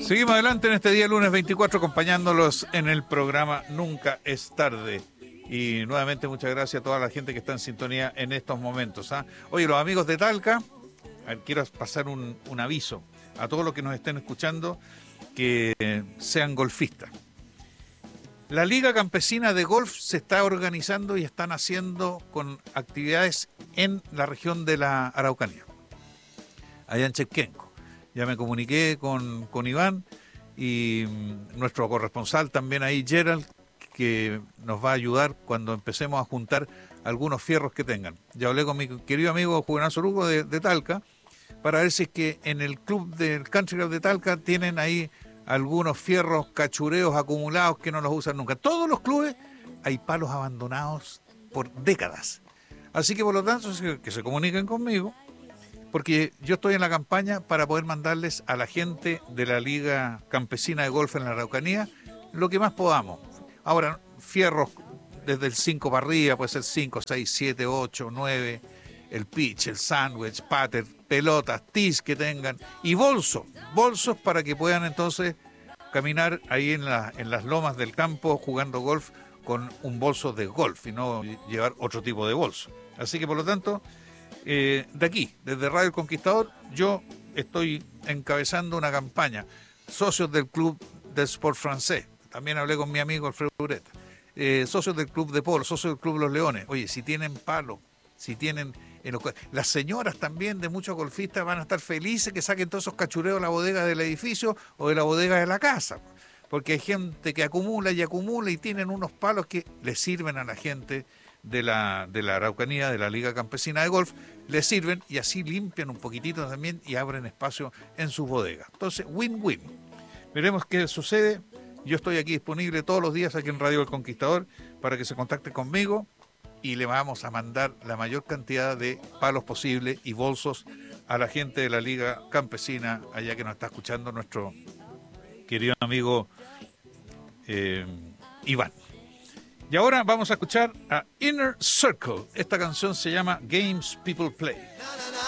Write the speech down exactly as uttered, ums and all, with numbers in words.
Seguimos adelante en este día lunes veinticuatro acompañándolos en el programa Nunca es tarde. Y nuevamente muchas gracias a toda la gente que está en sintonía en estos momentos. ¿ah? Oye, los amigos de Talca, quiero pasar un, un aviso a todos los que nos estén escuchando que sean golfistas. La Liga Campesina de Golf se está organizando y están haciendo con actividades en la región de la Araucanía, allá en Chepquenco. Ya me comuniqué con, con Iván y nuestro corresponsal también ahí, Gerald, que nos va a ayudar cuando empecemos a juntar algunos fierros que tengan. Ya hablé con mi querido amigo Juvenazo Lugo de, de Talca para ver si es que en el club del Country Club de Talca tienen ahí algunos fierros cachureos acumulados que no los usan nunca. Todos los clubes hay palos abandonados por décadas. Así que por lo tanto que se comuniquen conmigo, porque yo estoy en la campaña para poder mandarles a la gente de la Liga Campesina de Golf en la Araucanía lo que más podamos. Ahora, fierros desde el cinco para arriba, puede ser cinco, seis, siete, ocho, nueve, el pitch, el sandwich, pater, pelotas, tees que tengan, y bolsos, bolsos para que puedan entonces caminar ahí en, la, en las lomas del campo jugando golf con un bolso de golf y no llevar otro tipo de bolso. Así que por lo tanto, eh, de aquí, desde Radio El Conquistador, yo estoy encabezando una campaña. Socios del Club de Sport Francés, también hablé con mi amigo Alfredo Ureta, eh, socios del Club de Polo, socios del Club Los Leones. Oye, si tienen palo, si tienen... En los, las señoras también de muchos golfistas van a estar felices que saquen todos esos cachureos de la bodega del edificio o de la bodega de la casa, porque hay gente que acumula y acumula y tienen unos palos que les sirven a la gente de la, de la Araucanía, de la Liga Campesina de Golf, les sirven y así limpian un poquitito también y abren espacio en sus bodegas. Entonces, win-win. Veremos qué sucede. Yo estoy aquí disponible todos los días aquí en Radio El Conquistador para que se contacte conmigo y le vamos a mandar la mayor cantidad de palos posible y bolsos a la gente de la Liga Campesina, allá que nos está escuchando nuestro querido amigo eh, Iván. Y ahora vamos a escuchar a Inner Circle. Esta canción se llama Games People Play.